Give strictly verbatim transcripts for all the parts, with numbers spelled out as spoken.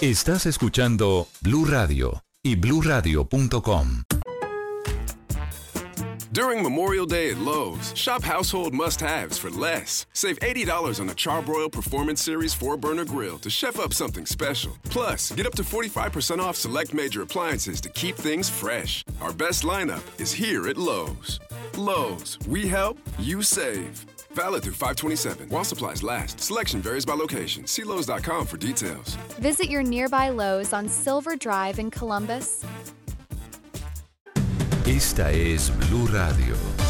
Estás escuchando Blue Radio y blue radio punto com. During Memorial Day at Lowe's, shop household must-haves for less. Save eighty dollars on a Charbroil Performance Series four-burner grill to chef up something special. Plus, get up to forty-five percent off select major appliances to keep things fresh. Our best lineup is here at Lowe's. Lowe's, we help, you save. Valid through five twenty-seven. While supplies last. Selection varies by location. See Lowe's dot com for details. Visit your nearby Lowe's on Silver Drive in Columbus. Esta es Blue Radio.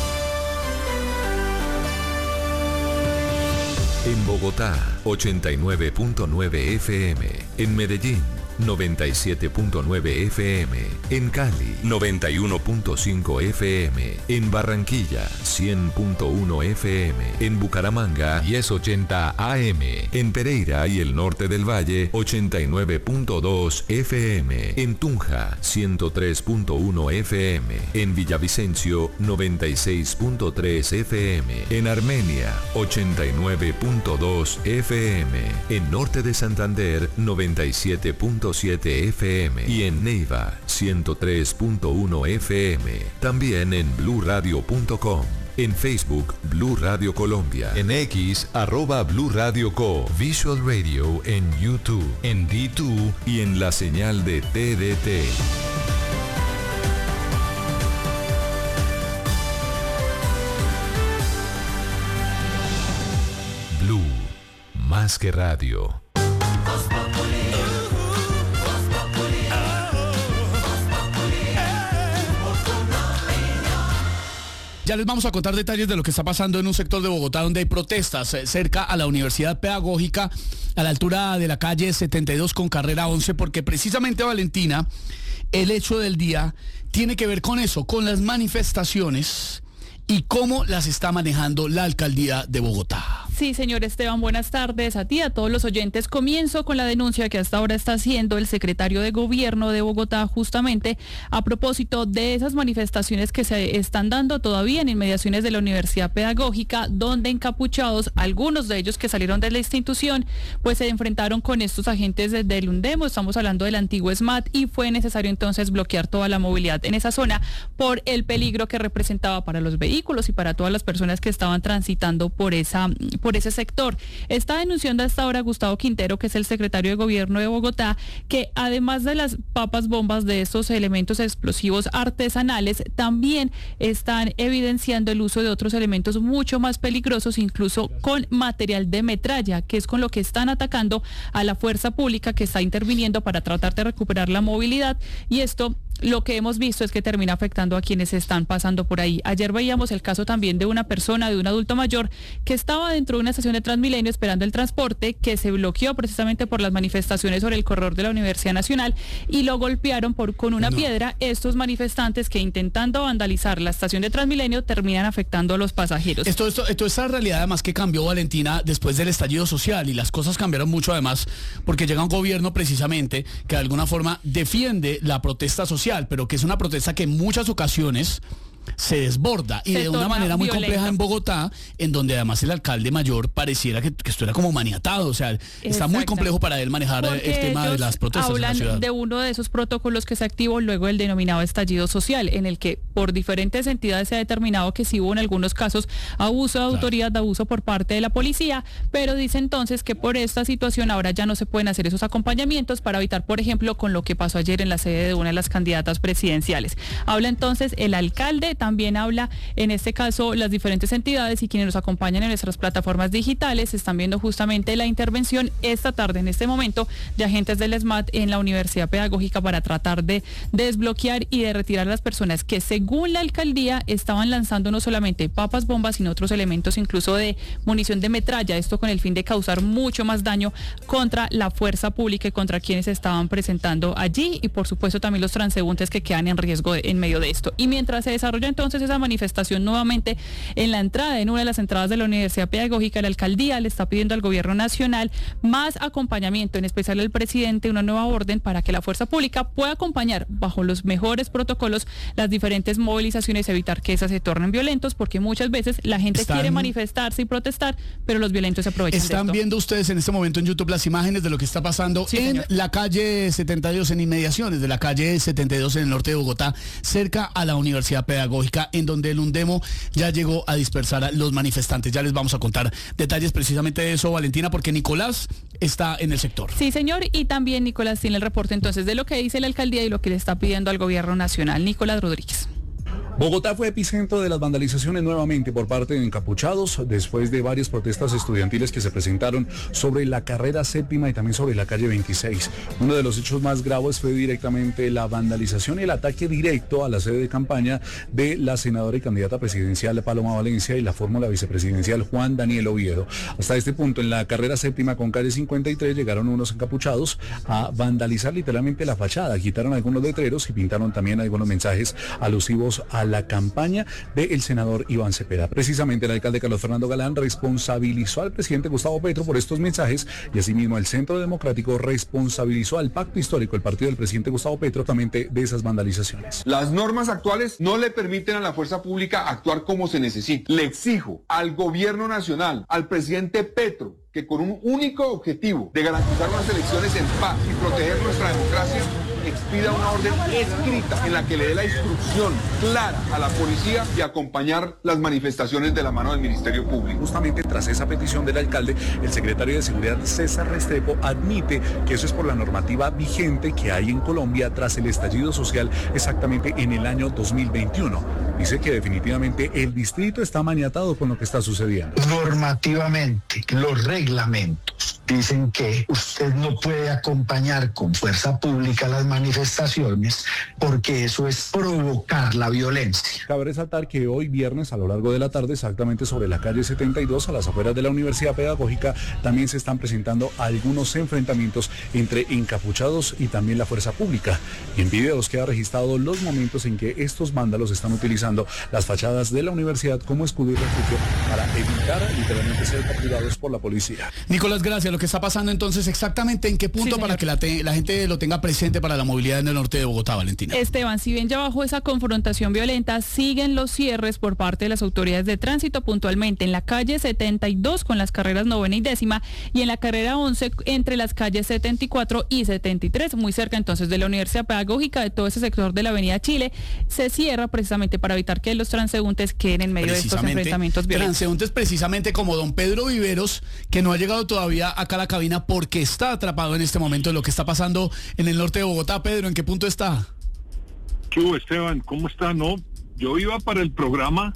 En Bogotá, ochenta y nueve punto nueve F M. En Medellín, noventa y siete punto nueve F M. En Cali, noventa y uno punto cinco F M. En Barranquilla, cien punto uno F M. En Bucaramanga, diez ochenta A M. En Pereira y el norte del Valle, ochenta y nueve punto dos F M. En Tunja, ciento tres punto uno F M. En Villavicencio, noventa y seis punto tres F M. En Armenia, ochenta y nueve punto dos F M. En norte de Santander, noventa y siete punto siete F M. Y en Neiva, ciento tres punto uno F M. También en blue radio punto com. En Facebook, Blue Radio Colombia. En X, arroba Blue Radio Co. Visual Radio en YouTube. En D dos y en la señal de T D T. Blue, más que radio. Ya les vamos a contar detalles de lo que está pasando en un sector de Bogotá donde hay protestas eh, cerca a la Universidad Pedagógica, a la altura de la calle setenta y dos con carrera once, porque precisamente, Valentina, el hecho del día tiene que ver con eso, con las manifestaciones y cómo las está manejando la alcaldía de Bogotá. Sí, señor Esteban, buenas tardes a ti, a todos los oyentes. Comienzo con la denuncia que hasta ahora está haciendo el secretario de Gobierno de Bogotá, justamente a propósito de esas manifestaciones que se están dando todavía en inmediaciones de la Universidad Pedagógica, donde encapuchados, algunos de ellos que salieron de la institución, pues se enfrentaron con estos agentes del UNDEMO, estamos hablando del antiguo ESMAD, y fue necesario entonces bloquear toda la movilidad en esa zona por el peligro que representaba para los vehículos y para todas las personas que estaban transitando por esa por ese sector. Está denunciando hasta ahora Gustavo Quintero, que es el secretario de Gobierno de Bogotá, que además de las papas bombas, de estos elementos explosivos artesanales, también están evidenciando el uso de otros elementos mucho más peligrosos, incluso con material de metralla, que es con lo que están atacando a la fuerza pública que está interviniendo para tratar de recuperar la movilidad, y esto lo que hemos visto es que termina afectando a quienes están pasando por ahí. Ayer veíamos el caso también de una persona, de un adulto mayor, que estaba dentro de una estación de Transmilenio esperando el transporte, que se bloqueó precisamente por las manifestaciones sobre el corredor de la Universidad Nacional y lo golpearon por, con una no. piedra estos manifestantes que, intentando vandalizar la estación de Transmilenio, terminan afectando a los pasajeros. Esto, esto, esto es la realidad además que cambió, Valentina, después del estallido social, y las cosas cambiaron mucho además porque llega un gobierno precisamente que de alguna forma defiende la protesta social, pero que es una protesta que en muchas ocasiones se desborda y se de una manera muy violenta. Compleja en Bogotá, en donde además el alcalde mayor pareciera que, que estuviera como maniatado, o sea, está muy complejo para él manejar Porque el tema de las protestas en la ciudad. Hablan de uno de esos protocolos que se activó luego del denominado estallido social, en el que por diferentes entidades se ha determinado que sí hubo en algunos casos abuso de autoridad, claro. abuso por parte de la policía, pero dice entonces que por esta situación ahora ya no se pueden hacer esos acompañamientos para evitar, por ejemplo, con lo que pasó ayer en la sede de una de las candidatas presidenciales. Habla entonces el alcalde, también habla en este caso las diferentes entidades, y quienes nos acompañan en nuestras plataformas digitales están viendo justamente la intervención esta tarde, en este momento, de agentes del ESMAD en la Universidad Pedagógica para tratar de desbloquear y de retirar a las personas que, según la alcaldía, estaban lanzando no solamente papas bombas, sino otros elementos incluso de munición de metralla, esto con el fin de causar mucho más daño contra la fuerza pública y contra quienes estaban presentando allí, y por supuesto también los transeúntes que quedan en riesgo de, en medio de esto. Y mientras se desarrolla posible entonces esa manifestación nuevamente en la entrada, en una de las entradas de la Universidad Pedagógica, la alcaldía le está pidiendo al gobierno nacional más acompañamiento, en especial al presidente, una nueva orden para que la fuerza pública pueda acompañar bajo los mejores protocolos las diferentes movilizaciones, evitar que esas se tornen violentos, porque muchas veces la gente Están... quiere manifestarse y protestar, pero los violentos se aprovechan de esto. Están viendo ustedes en este momento en YouTube las imágenes de lo que está pasando Sí, en señor. la calle setenta y dos, en inmediaciones de la calle setenta y dos en el norte de Bogotá, cerca a la Universidad Pedagógica, en donde el Undemo ya llegó a dispersar a los manifestantes. Ya les vamos a contar detalles precisamente de eso, Valentina, porque Nicolás está en el sector. Sí, señor, y también Nicolás tiene el reporte entonces de lo que dice la alcaldía y lo que le está pidiendo al gobierno nacional. Nicolás Rodríguez. Bogotá fue epicentro de las vandalizaciones nuevamente por parte de encapuchados después de varias protestas estudiantiles que se presentaron sobre la carrera séptima y también sobre la calle veintiséis. Uno de los hechos más graves fue directamente la vandalización y el ataque directo a la sede de campaña de la senadora y candidata presidencial Paloma Valencia y la fórmula vicepresidencial Juan Daniel Oviedo. Hasta este punto, en la carrera séptima con calle cincuenta y tres, llegaron unos encapuchados a vandalizar literalmente la fachada, quitaron algunos letreros y pintaron también algunos mensajes alusivos a la campaña del senador Iván Cepeda. Precisamente el alcalde Carlos Fernando Galán responsabilizó al presidente Gustavo Petro por estos mensajes y asimismo el Centro Democrático responsabilizó al pacto histórico, el partido del presidente Gustavo Petro, también de esas vandalizaciones. Las normas actuales no le permiten a la fuerza pública actuar como se necesita. Le exijo al gobierno nacional, al presidente Petro, que con un único objetivo de garantizar unas elecciones en paz y proteger nuestra democracia, expida una orden escrita en la que le dé la instrucción clara a la policía y acompañar las manifestaciones de la mano del Ministerio Público. Justamente tras esa petición del alcalde, el secretario de Seguridad César Restrepo admite que eso es por la normativa vigente que hay en Colombia tras el estallido social exactamente en el año dos mil veintiuno. Dice que definitivamente el distrito está maniatado con lo que está sucediendo. Normativamente, los reglamentos dicen que usted no puede acompañar con fuerza pública las manifestaciones porque eso es provocar la violencia. Cabe resaltar que hoy viernes a lo largo de la tarde, exactamente sobre la calle setenta y dos a las afueras de la Universidad Pedagógica, también se están presentando algunos enfrentamientos entre encapuchados y también la fuerza pública. Y en videos queda registrado los momentos en que estos vándalos están utilizando las fachadas de la universidad como escudo y refugio para evitar literalmente ser capturados por la policía. Nicolás, gracias. Lo que está pasando entonces, exactamente en qué punto, Sí, para que la, te, la gente lo tenga presente para la movilidad en el norte de Bogotá, Valentina. Esteban, si bien ya bajo esa confrontación violenta, siguen los cierres por parte de las autoridades de tránsito, puntualmente en la calle setenta y dos con las carreras novena y décima y en la carrera once entre las calles setenta y cuatro y setenta y tres, muy cerca entonces de la Universidad Pedagógica, de todo ese sector de la Avenida Chile, se cierra precisamente para evitar que los transeúntes queden en medio de estos enfrentamientos violentos. Transeúntes precisamente como don Pedro Viveros, que no ha llegado todavía acá a la cabina porque está atrapado en este momento en lo que está pasando en el norte de Bogotá. Pedro, ¿en qué punto está? ¿Qué hubo, Esteban? ¿Cómo está? No, yo iba para el programa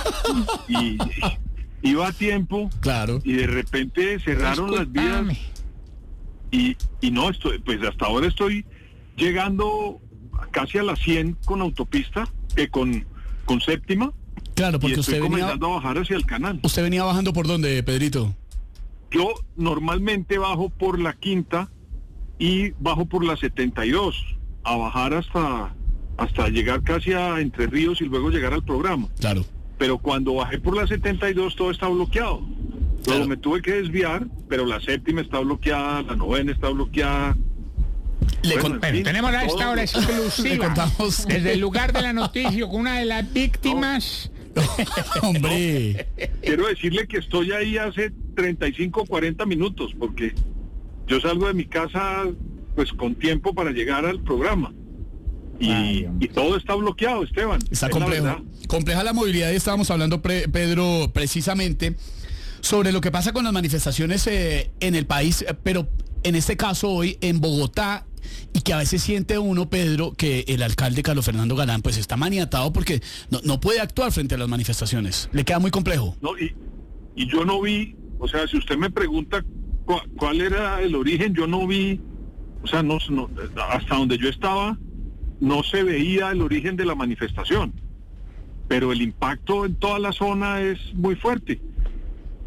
y, y iba a tiempo. Claro. Y de repente cerraron las vías. Y, y no, estoy, pues hasta ahora estoy llegando casi a las cien con autopista, que con, con séptima. Claro, porque y estoy usted venía... comenzando a bajar hacia el canal. ¿Usted venía bajando por dónde, Pedrito? Yo normalmente bajo por la quinta y bajo por la setenta y dos, a bajar hasta, hasta llegar casi a Entre Ríos y luego llegar al programa. Claro. Pero cuando bajé por la setenta y dos todo está bloqueado. Luego Claro. me tuve que desviar, pero la séptima está bloqueada, la novena está bloqueada. Le Bueno, con- en Bueno, fin, tenemos a esta todo- hora Le exclusiva contamos. desde el lugar de la noticia con una de las víctimas. Hombre. Quiero decirle que estoy ahí hace treinta y cinco, cuarenta minutos, porque yo salgo de mi casa pues con tiempo para llegar al programa. Y, Ay, hombre. y todo está bloqueado, Esteban. Está es la complejo. verdad. Compleja la movilidad y estábamos hablando, pre- Pedro, precisamente sobre lo que pasa con las manifestaciones eh, en el país, eh, pero en este caso hoy en Bogotá, y que a veces siente uno, Pedro, que el alcalde Carlos Fernando Galán pues está maniatado porque no, no puede actuar frente a las manifestaciones. Le queda muy complejo. No, y, y yo no vi, o sea, si usted me pregunta cu- cuál era el origen, yo no vi, o sea, no, no, hasta donde yo estaba, no se veía el origen de la manifestación, pero el impacto en toda la zona es muy fuerte.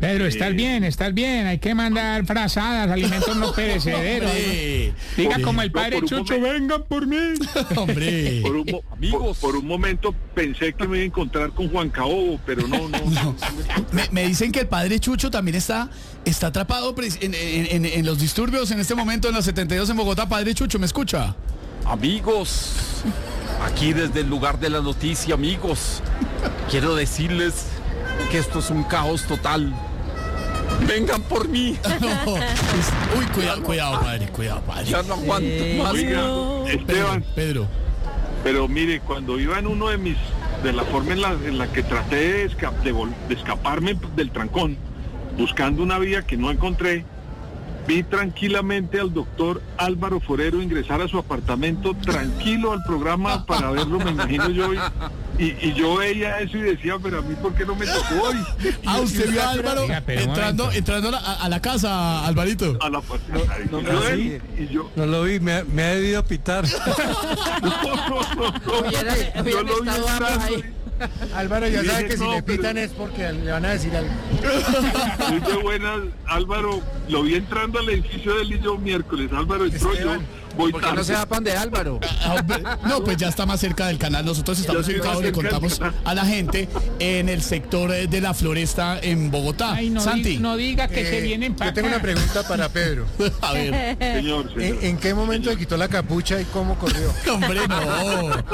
Pedro, estás Eh, bien, estás bien. Hay que mandar frazadas, alimentos no perecederos. Hombre. Diga Por- como el no, padre por un Chucho, momento- vengan por mí. Hombre. Por un, mo- por, por un momento pensé que me iba a encontrar con Juan Caobo, pero no, no. No. Me, me dicen que el padre Chucho también está, está atrapado pres- en, en- en- en los disturbios en este momento en los setenta y dos en Bogotá. Padre Chucho, ¿me escucha? Amigos, aquí desde el lugar de la noticia, amigos, quiero decirles que esto es un caos total. Vengan por mí. No. Es- Uy, cuidado, cuidado, padre, cuidado, padre. Ya no aguanto más. Oiga, Pedro, Esteban, Pedro. pero mire, cuando iba en uno de mis, de la forma en la, en la que traté de, esca- de vol- de escaparme del trancón, buscando una vía que no encontré, vi tranquilamente al doctor Álvaro Forero ingresar a su apartamento tranquilo al programa para verlo, me imagino yo, y, y, y yo veía eso y decía, pero a mí, ¿por qué no me tocó hoy? Ah, usted vio a Álvaro Oiga, pero un entrando, momento. entrando a la, a la casa, Alvarito. A la no, yo él, y yo, No lo vi, me, me ha debido pitar. no, no, no, no, yo lo vi entrando. Álvaro, ya sabe que si le pitan es porque le van a decir algo. Muy de buenas, Álvaro, lo vi entrando al edificio del yo miércoles, Álvaro entró, yo voy tarde. pan de Álvaro? Ah, hombre, no, pues ya está más cerca del canal. Nosotros estamos Ya estoy ubicados, más le cerca del contamos canal. a la gente en el sector eh, de la Floresta en Bogotá. Ay, no, Santi. di- no diga que se vienen para acá. pregunta para Pedro. A ver, Señor, señor. qué momento le quitó la capucha y cómo corrió? hombre, no.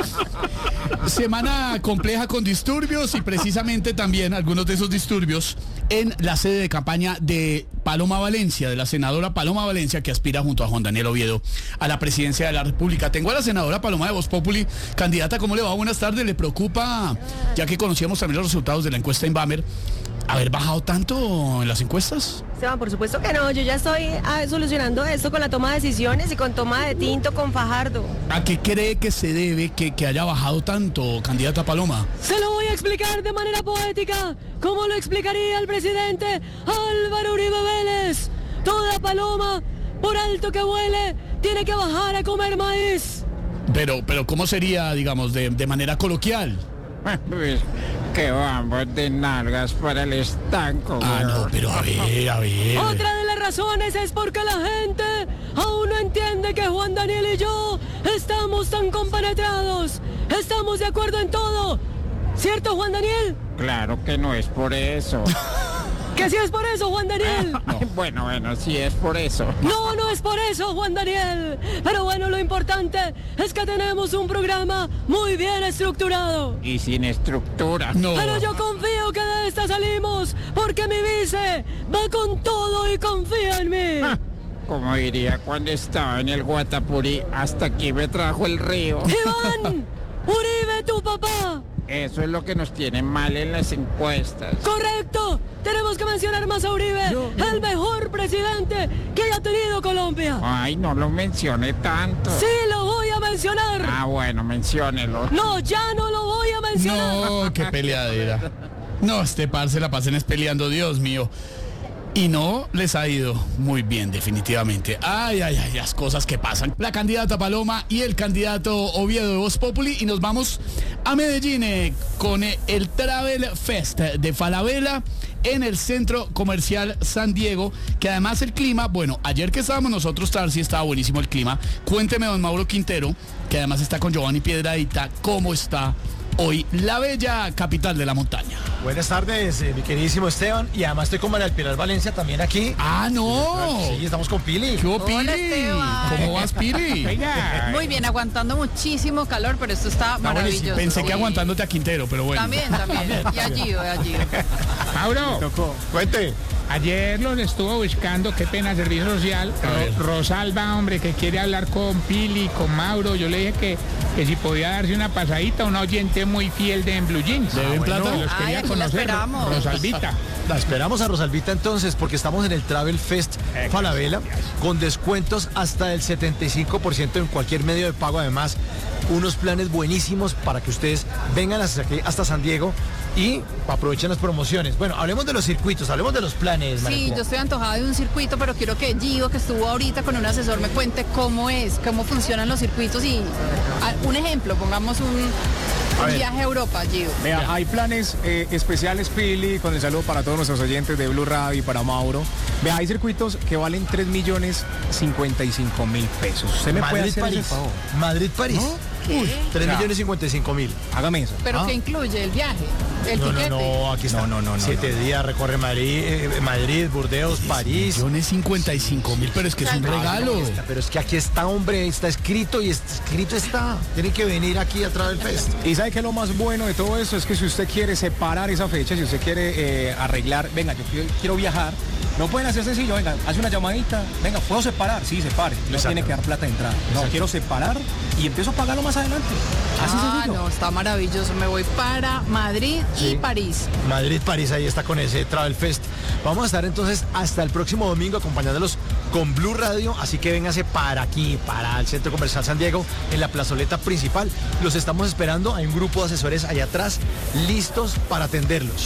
Semana compleja con disturbios y precisamente también algunos de esos disturbios en la sede de campaña de Paloma Valencia, de la senadora Paloma Valencia, que aspira junto a Juan Daniel Oviedo a la presidencia de la República. Tengo a la senadora Paloma de Voz Populi, candidata. ¿Cómo le va? Buenas tardes. ¿Le preocupa, ya que conocíamos también los resultados de la encuesta Inbamer, haber bajado tanto en las encuestas? Esteban, por supuesto que no, yo ya estoy ah, solucionando esto con la toma de decisiones y con toma de tinto con Fajardo. ¿A qué cree que se debe que, que haya bajado tanto, candidata Paloma? Se lo voy a explicar de manera poética, como lo explicaría el presidente Álvaro Uribe Vélez. Toda paloma, por alto que vuele, tiene que bajar a comer maíz. Pero, pero ¿cómo sería, digamos, de, de manera coloquial? Pues que vamos de nalgas para el estanco. Ah, no, pero a ver, a ver. Otra de las razones es porque la gente aún no entiende que Juan Daniel y yo estamos tan compenetrados. Estamos de acuerdo en todo. ¿Cierto, Juan Daniel? Claro que no es por eso. Que sí es por eso, Juan Daniel. Bueno, bueno, sí es por eso. No, no es por eso, Juan Daniel. Pero bueno, lo importante es que tenemos un programa muy bien estructurado. Y sin estructura. No. Pero yo confío que de esta salimos, porque mi vice va con todo y confía en mí. Ah, como diría cuando estaba en el Guatapurí, hasta aquí me trajo el río. Iván, Uribe, tu papá. Eso es lo que nos tiene mal en las encuestas. Correcto. Tenemos que mencionar más a Uribe, el mejor presidente que haya tenido Colombia. Ay, no lo mencione tanto. Sí, lo voy a mencionar. Ah, bueno, menciónelo. No, ya no lo voy a mencionar. No, qué peleadera. No, este par se la pasen es peleando, Dios mío. Y no les ha ido muy bien, definitivamente. Ay, ay, ay, las cosas que pasan. La candidata Paloma y el candidato Oviedo de Voz Populi. Y nos vamos a Medellín eh, con eh, el Travel Fest de Falabella en el Centro Comercial San Diego, que además el clima, bueno, ayer que estábamos nosotros, Tarsi, estaba buenísimo el clima. Cuénteme, don Mauro Quintero, que además está con Giovanni Piedradita, ¿cómo está hoy la bella capital de la montaña? Buenas tardes, eh, mi queridísimo Esteban. Y además estoy con María Pilar Valencia también aquí. ¡Ah, no! Sí, estamos con Pili. ¿Qué hubo, Pili? Hola, Esteban. ¿Cómo vas, Pili? Muy bien, aguantando muchísimo calor, pero esto está, Está maravilloso. buenísimo. Pensé que Sí. aguantándote a Quintero, pero bueno. También, también. Y allí, allí. Mauro, Cuente. ayer los estuvo buscando, qué pena, servicio social. Ro- Rosalba, hombre, que quiere hablar con Pili, con Mauro. Yo le dije que, que si podía darse una pasadita, una oyente muy fiel de En Blue Jeans. ¿De En Plata? Los Ay, quería aquí la conocer. esperamos. Rosalvita. La esperamos a Rosalvita entonces, porque estamos en el Travel Fest Falabella, con descuentos hasta el setenta y cinco por ciento en cualquier medio de pago. Además, unos planes buenísimos para que ustedes vengan hasta aquí, hasta San Diego, y aprovechen las promociones. Bueno, hablemos de los circuitos, hablemos de los planes, María Sí, Pilar. yo estoy antojada de un circuito, pero quiero que Gio, que estuvo ahorita con un asesor, me cuente cómo es, cómo funcionan los circuitos y ah, un ejemplo, pongamos un, Un viaje a Europa, Gio. Vea, hay planes eh, especiales, Pili, con el saludo para todos nuestros oyentes de Blue Radio y para Mauro. Vea, hay circuitos que valen tres millones cincuenta y cinco mil pesos. ¿Usted me puede hacer ese favor? Madrid-París. ¿No? ¿Qué? tres millones cincuenta y cinco mil. Hágame eso. ¿Pero ¿Ah? qué incluye el viaje? ¿El no, tiquete? No, no, aquí está. No, no, no, no, Siete no. días, recorre Madrid, eh, Madrid, Burdeos, París. Millones cincuenta y cinco mil, pero es que es un regalo. Pero es que aquí está, hombre, está escrito y está escrito está. Tienen que venir aquí a Travel Fest. Y sabe que lo más bueno de todo esto es que si usted quiere separar esa fecha, si usted quiere eh, arreglar, venga, yo quiero, quiero viajar, no pueden hacer sencillo, venga, hace una llamadita, venga, ¿puedo separar? Sí, separe, no Exacto. tiene que dar plata de entrada. No, Exacto. quiero separar y empiezo a pagarlo más adelante. Así Ah, sencillo. no, está maravilloso. Me voy para Madrid Sí. y París. Madrid, París, ahí está con ese Travel Fest. Vamos a estar entonces hasta el próximo domingo acompañándolos con Blue Radio, así que vénganse para aquí, para el Centro Comercial San Diego, en la plazoleta principal. Los estamos esperando, hay un grupo de asesores allá atrás, listos para atenderlos.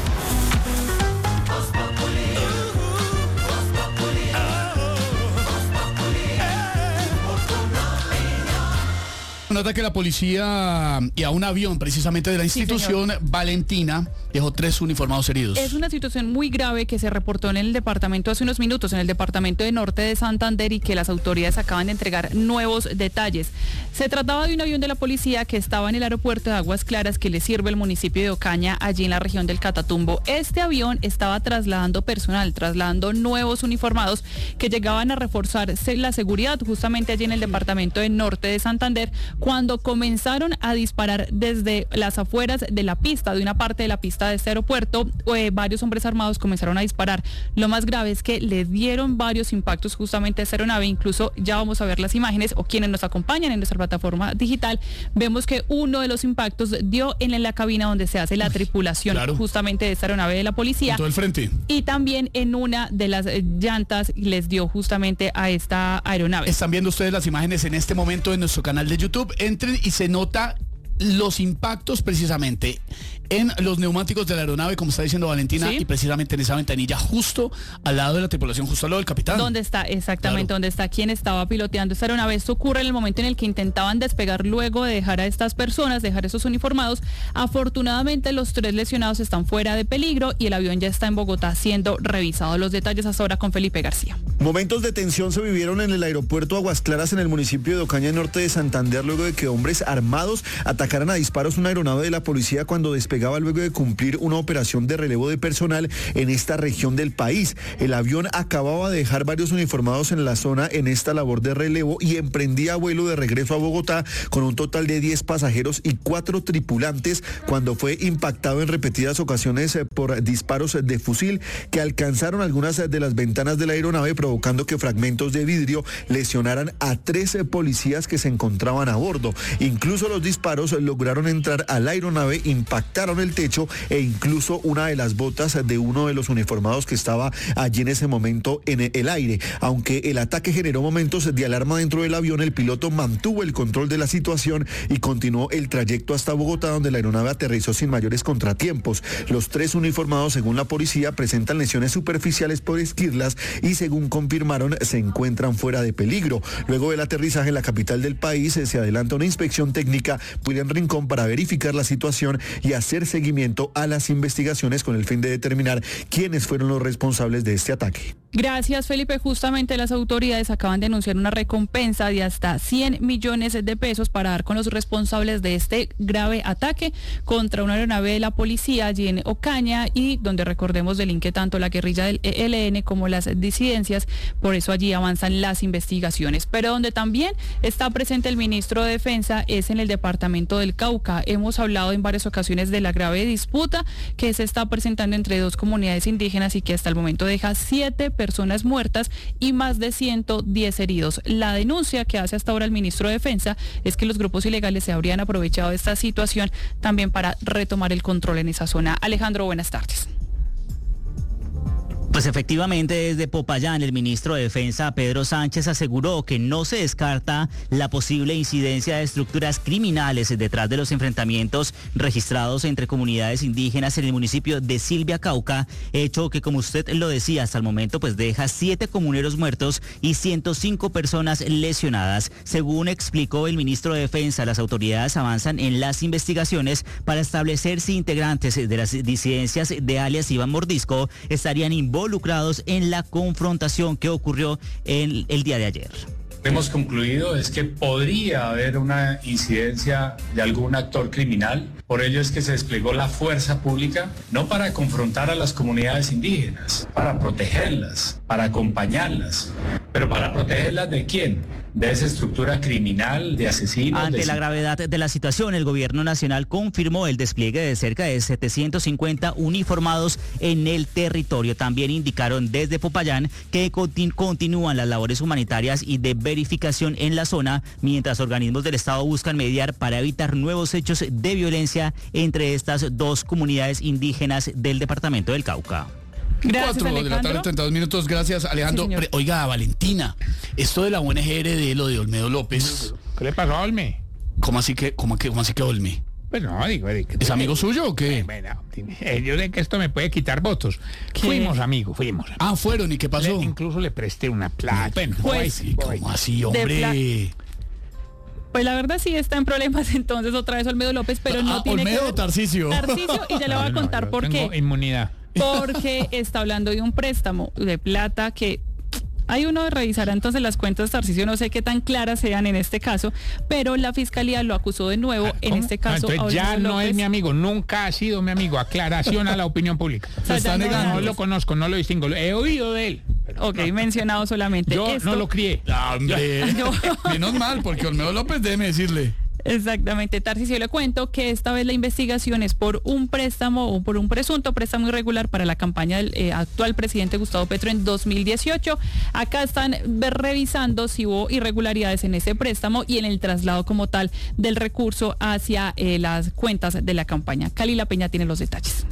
Nota que la policía y a un avión precisamente de la institución Valentina dejó tres uniformados heridos. Es una situación muy grave que se reportó en el departamento hace unos minutos, en el departamento de Norte de Santander, y que las autoridades acaban de entregar nuevos detalles. Se trataba de un avión de la policía que estaba en el aeropuerto de Aguas Claras, que le sirve el municipio de Ocaña, allí en la región del Catatumbo. Este avión estaba trasladando personal, trasladando nuevos uniformados que llegaban a reforzar la seguridad justamente allí en el departamento de Norte de Santander, cuando comenzaron a disparar desde las afueras de la pista, de una parte de la pista de este aeropuerto. Eh, varios hombres armados comenzaron a disparar. Lo más grave es que le dieron varios impactos justamente a esta aeronave. Incluso ya vamos a ver las imágenes, o quienes nos acompañan en nuestra plataforma digital, vemos que uno de los impactos dio en la cabina donde se hace la tripulación, claro, justamente de esta aeronave de la policía. En todo el frente. Y también en una de las eh, llantas les dio justamente a esta aeronave. Están viendo ustedes las imágenes en este momento en nuestro canal de YouTube. Entren y se nota los impactos precisamente en los neumáticos de la aeronave, como está diciendo Valentina, ¿sí? Y precisamente en esa ventanilla justo al lado de la tripulación, justo al lado del capitán. ¿Dónde está? Exactamente, claro. ¿Dónde está quien estaba piloteando esta aeronave? Esto ocurre en el momento en el que intentaban despegar luego de dejar a estas personas, dejar esos uniformados. Afortunadamente los tres lesionados están fuera de peligro y el avión ya está en Bogotá siendo revisado. Los detalles hasta ahora con Felipe García. Momentos de tensión se vivieron en el aeropuerto Aguas Claras, en el municipio de Ocaña, Norte de Santander, luego de que hombres armados atacaran a disparos una aeronave de la policía cuando despegaba luego de cumplir una operación de relevo de personal en esta región del país. El avión acababa de dejar varios uniformados en la zona en esta labor de relevo y emprendía vuelo de regreso a Bogotá con un total de diez pasajeros y cuatro tripulantes cuando fue impactado en repetidas ocasiones por disparos de fusil que alcanzaron algunas de las ventanas de la aeronave, provocando que fragmentos de vidrio lesionaran a trece policías que se encontraban a bordo. Incluso los disparos lograron entrar a la aeronave, impactaron el techo e incluso una de las botas de uno de los uniformados que estaba allí en ese momento en el aire. Aunque el ataque generó momentos de alarma dentro del avión, el piloto mantuvo el control de la situación y continuó el trayecto hasta Bogotá, donde la aeronave aterrizó sin mayores contratiempos. Los tres uniformados, según la policía, presentan lesiones superficiales por esquirlas y, según confirmaron, se encuentran fuera de peligro. Luego del aterrizaje en la capital del país, se adelanta una inspección técnica William Rincón para verificar la situación y hacer seguimiento a las investigaciones con el fin de determinar quiénes fueron los responsables de este ataque. Gracias, Felipe. Justamente las autoridades acaban de anunciar una recompensa de hasta cien millones de pesos para dar con los responsables de este grave ataque contra una aeronave de la policía allí en Ocaña, y donde, recordemos, delinque tanto la guerrilla del E L N como las disidencias. Por eso allí avanzan las investigaciones. Pero donde también está presente el ministro de Defensa es en el departamento del Cauca. Hemos hablado en varias ocasiones de la grave disputa que se está presentando entre dos comunidades indígenas y que hasta el momento deja siete personas muertas y más de ciento diez heridos. La denuncia que hace hasta ahora el ministro de Defensa es que los grupos ilegales se habrían aprovechado de esta situación también para retomar el control en esa zona. Alejandro, buenas tardes. Pues efectivamente, desde Popayán, el ministro de Defensa, Pedro Sánchez, aseguró que no se descarta la posible incidencia de estructuras criminales detrás de los enfrentamientos registrados entre comunidades indígenas en el municipio de Silvia, Cauca, hecho que, como usted lo decía, hasta el momento pues deja siete comuneros muertos y ciento cinco personas lesionadas. Según explicó el ministro de Defensa, las autoridades avanzan en las investigaciones para establecer si integrantes de las disidencias de alias Iván Mordisco estarían involucrados involucrados en la confrontación que ocurrió en el día de ayer. Hemos concluido es que podría haber una incidencia de algún actor criminal. Por ello es que se desplegó la fuerza pública, no para confrontar a las comunidades indígenas, para protegerlas, para acompañarlas. ¿Pero para protegerlas de quién? De esa estructura criminal, de asesinos. Ante de... la gravedad de la situación, el gobierno nacional confirmó el despliegue de cerca de setecientos cincuenta uniformados en el territorio. También indicaron desde Popayán que continu- continúan las labores humanitarias y de verificación en la zona, mientras organismos del Estado buscan mediar para evitar nuevos hechos de violencia entre estas dos comunidades indígenas del departamento del Cauca. Gracias, Cuatro de la tarde, treinta y dos minutos. Gracias, Alejandro. Sí, Pre- Oiga, Valentina, esto de la U N G R D, lo de Olmedo López. ¿Qué le pasó a Olme? ¿Cómo así que, cómo que, cómo así que Olme? Pues no, digo, digo ¿Es amigo suyo o qué? Bueno, eh, yo sé que esto me puede quitar votos. ¿Qué? Fuimos amigos, fuimos. amigos. Ah, fueron, ¿y qué pasó? Le- incluso le presté una plata. Bueno, Pues, voy, voy. ¿Cómo así, De hombre? Pues la verdad sí está en problemas entonces otra vez Olmedo López, pero no Ah, tiene Olmedo que o ver- Tarcisio. Tarcisio, y ya le voy a No, no, contar yo por tengo qué. inmunidad. Porque está hablando de un préstamo de plata que hay uno revisará entonces las cuentas de Tarcisio, no sé qué tan claras sean en este caso, pero la fiscalía lo acusó de nuevo, en ¿Cómo? este Ah, caso. entonces a ya Olmedo no es López. mi amigo, nunca ha sido mi amigo. Aclaración a la opinión pública. O sea, Se está ya no- negando. No lo conozco, no lo distingo. He oído de él. pero Ok, no. mencionado solamente. Yo Esto- no lo crié. Ah, hombre. No. Menos mal, porque Olmedo López, déjeme decirle. Exactamente, Tarcisio, le cuento que esta vez la investigación es por un préstamo o por un presunto préstamo irregular para la campaña del eh, actual presidente Gustavo Petro en dos mil dieciocho. Acá están ver- revisando si hubo irregularidades en ese préstamo y en el traslado como tal del recurso hacia eh, las cuentas de la campaña. Cali La Peña tiene los detalles.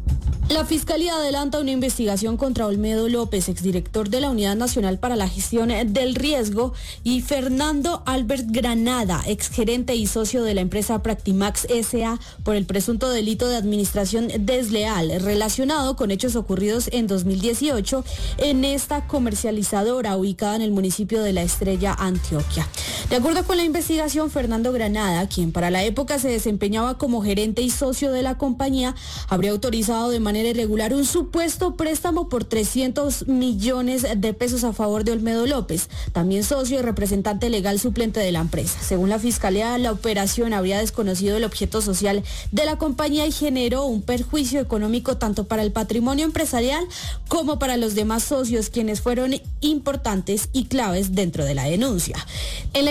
La Fiscalía adelanta una investigación contra Olmedo López, exdirector de la Unidad Nacional para la Gestión del Riesgo, y Fernando Albert Granada, exgerente y socio de la empresa Practimax S A, por el presunto delito de administración desleal relacionado con hechos ocurridos en dos mil dieciocho en esta comercializadora ubicada en el municipio de La Estrella, Antioquia. De acuerdo con la investigación, Fernando Granada, quien para la época se desempeñaba como gerente y socio de la compañía, habría autorizado de manera irregular un supuesto préstamo por trescientos millones de pesos a favor de Olmedo López, también socio y representante legal suplente de la empresa. Según la Fiscalía, la operación habría desconocido el objeto social de la compañía y generó un perjuicio económico tanto para el patrimonio empresarial como para los demás socios, quienes fueron importantes y claves dentro de la denuncia. En la